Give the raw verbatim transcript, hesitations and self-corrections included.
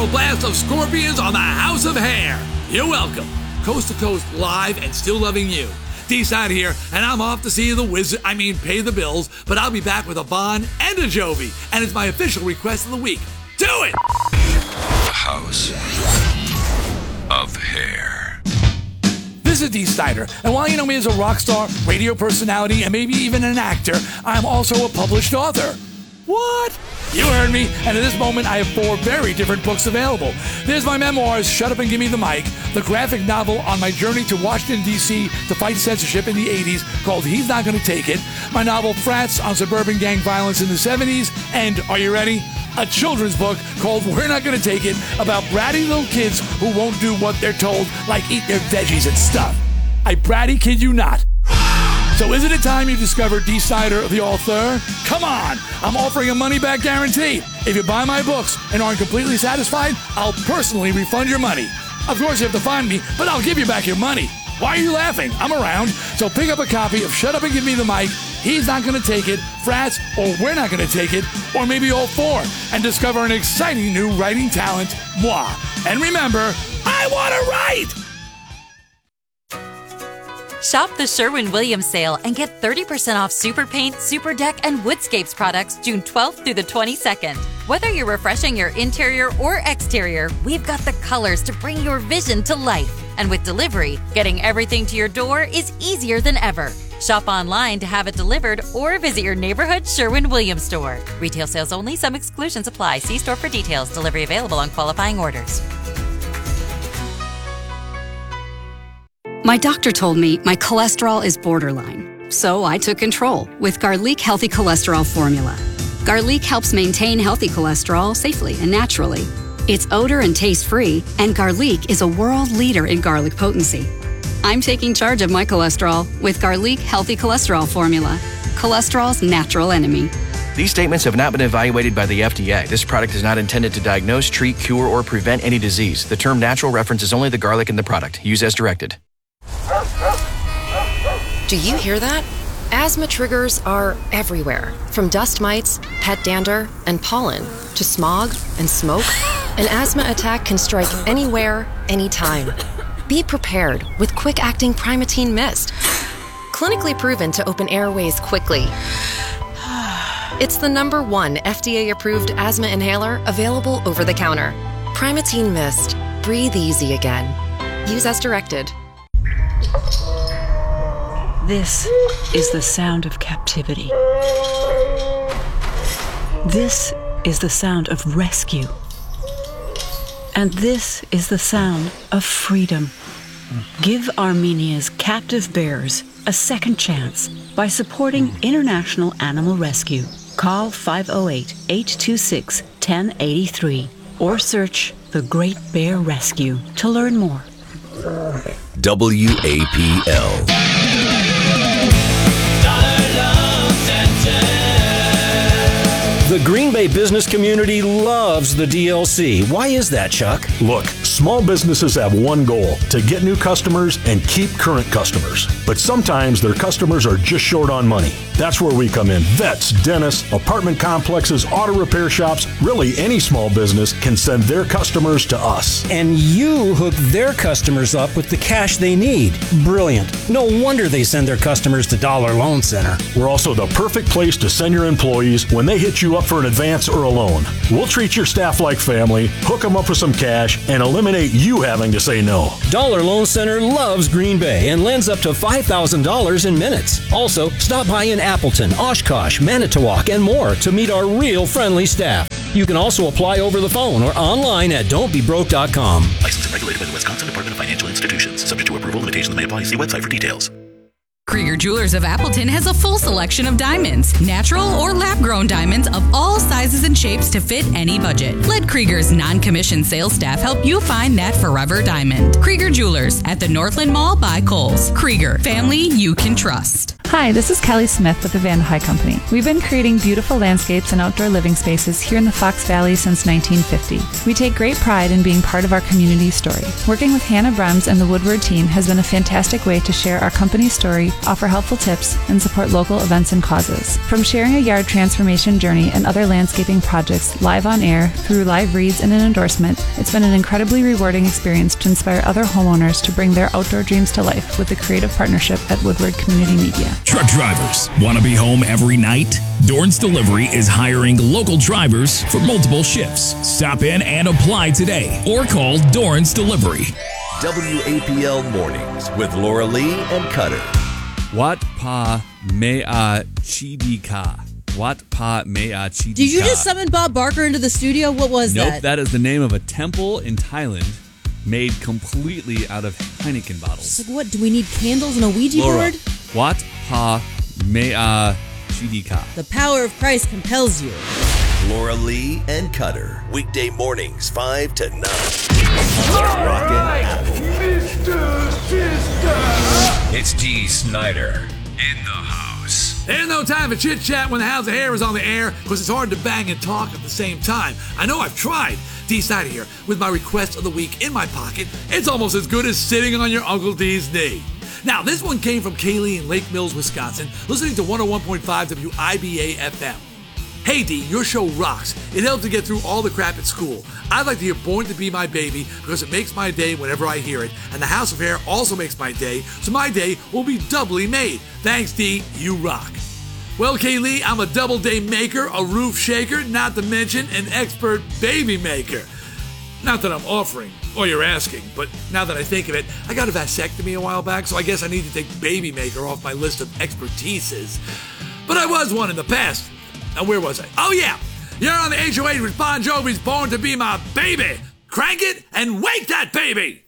tornado blast of scorpions on the House of Hair. You're welcome. Coast to coast, live and still loving you. D-Side here, and I'm off to see the wizard, I mean pay the bills, but I'll be back with a Bond and a Jovi, and it's my official request of the week. Do it! The House of Hair. This is D-Snyder, and while you know me as a rock star, radio personality, and maybe even an actor, I'm also a published author. What? You heard me, and at this moment I have four very different books available. There's my memoirs, Shut Up and Give Me the Mic, the graphic novel on my journey to Washington, D C to fight censorship in the eighties called He's Not Gonna Take It, my novel Frats on suburban gang violence in the seventies, and, are you ready? A children's book called We're Not Gonna Take It about bratty little kids who won't do what they're told, like eat their veggies and stuff. I bratty kid you not. So isn't it time you discovered D-Sider, the author? Come on! I'm offering a money-back guarantee. If you buy my books and aren't completely satisfied, I'll personally refund your money. Of course, you have to find me, but I'll give you back your money. Why are you laughing? I'm around. So pick up a copy of Shut Up and Give Me the Mic, He's Not Gonna Take It, Frats, or We're Not Gonna Take It, or maybe all four, and discover an exciting new writing talent, moi. And remember, I want to write! Shop the Sherwin-Williams sale and get thirty percent off Super Paint, Super Deck, and Woodscapes products June twelfth through the twenty-second. Whether you're refreshing your interior or exterior, we've got the colors to bring your vision to life. And with delivery, getting everything to your door is easier than ever. Shop online to have it delivered or visit your neighborhood Sherwin-Williams store. Retail sales only. Some exclusions apply. See store for details. Delivery available on qualifying orders. My doctor told me my cholesterol is borderline, so I took control with Garlic Healthy Cholesterol Formula. Garlic helps maintain healthy cholesterol safely and naturally. It's odor and taste-free, and Garlic is a world leader in garlic potency. I'm taking charge of my cholesterol with Garlic Healthy Cholesterol Formula, cholesterol's natural enemy. These statements have not been evaluated by the F D A. This product is not intended to diagnose, treat, cure, or prevent any disease. The term natural references only the garlic in the product. Use as directed. Do you hear that? Asthma triggers are everywhere, from dust mites, pet dander, and pollen, to smog and smoke. An asthma attack can strike anywhere, anytime. Be prepared with quick-acting Primatene Mist. Clinically proven to open airways quickly. It's the number one F D A-approved asthma inhaler available over the counter. Primatene Mist. Breathe easy again. Use as directed. This is the sound of captivity. This is the sound of rescue. And this is the sound of freedom. Give Armenia's captive bears a second chance by supporting International Animal Rescue. Call five oh eight, eight two six, one oh eight three or search The Great Bear Rescue to learn more. W A P L. The Green Bay business community loves the D L C. Why is that, Chuck? Look, small businesses have one goal, to get new customers and keep current customers. But sometimes their customers are just short on money. That's where we come in. Vets, dentists, apartment complexes, auto repair shops, really any small business can send their customers to us. And you hook their customers up with the cash they need. Brilliant. No wonder they send their customers to Dollar Loan Center. We're also the perfect place to send your employees when they hit you up for an advance or a loan. We'll treat your staff like family, hook them up with some cash, and eliminate you having to say no. Dollar Loan Center loves Green Bay and lends up to five thousand dollars in minutes. Also, stop by in Appleton, Oshkosh, Manitowoc, and more to meet our real friendly staff. You can also apply over the phone or online at don't be broke dot com. Licensed and regulated by the Wisconsin Department of Financial Institutions. Subject to approval, limitations may apply. See website for details. Krieger Jewelers of Appleton has a full selection of diamonds, natural or lab-grown diamonds of all sizes and shapes to fit any budget. Let Krieger's non-commissioned sales staff help you find that forever diamond. Krieger Jewelers at the Northland Mall by Kohl's. Krieger, family you can trust. Hi, this is Kelly Smith with the Van High Company. We've been creating beautiful landscapes and outdoor living spaces here in the Fox Valley since nineteen fifty. We take great pride in being part of our community story. Working with Hannah Brems and the Woodward team has been a fantastic way to share our company's story, offer helpful tips, and support local events and causes. From sharing a yard transformation journey and other landscaping projects live on air through live reads and an endorsement, it's been an incredibly rewarding experience to inspire other homeowners to bring their outdoor dreams to life with the creative partnership at Woodward Community Media. Truck drivers, want to be home every night? Dorn's Delivery is hiring local drivers for multiple shifts. Stop in and apply today or call Dorn's Delivery. W A P L Mornings with Laura Lee and Cutter. Wat pa mea chidika. Wat pa mea chidika. Did you just summon Bob Barker into the studio? What was nope, that? Nope, that is the name of a temple in Thailand made completely out of Heineken bottles. Like what? Do we need candles and a Ouija Laura, board? Wat pa mea chidika. The power of Christ compels you. Laura Lee and Cutter. Weekday mornings, five to nine. On Rockin' Apple. Mister Sister! It's Dee Snider in the house. There's no time for chit-chat when the House of Hair is on the air, because it's hard to bang and talk at the same time. I know I've tried. Dee Snider here, with my request of the week in my pocket. It's almost as good as sitting on your Uncle D's knee. Now, this one came from Kaylee in Lake Mills, Wisconsin, listening to one oh one point five W I B A F M. Hey Dee, your show rocks. It helps to get through all the crap at school. I'd like to hear Born to Be My Baby because it makes my day whenever I hear it, and the House of Hair also makes my day, so my day will be doubly made. Thanks Dee, you rock. Well, Kaylee, I'm a double day maker, a roof shaker, not to mention an expert baby maker. Not that I'm offering, or you're asking, but now that I think of it, I got a vasectomy a while back, so I guess I need to take baby maker off my list of expertises. But I was one in the past. Now, where was I? Oh, yeah. You're on the H O eight with Bon Jovi's Born to Be My Baby. Crank it and wake that baby.